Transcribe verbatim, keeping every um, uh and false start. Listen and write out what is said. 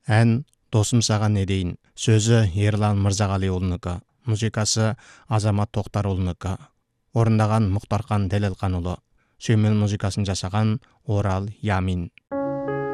Ән «Досым саған не дейін». Сөзі Ерлан Мырзағалиұлынікі, музыкасы Азамат Тоқтарұлынікі. Орындаған Мұхтархан Дәлелханұлы. Сүйемел музыкасын жасаған Орал Ямин.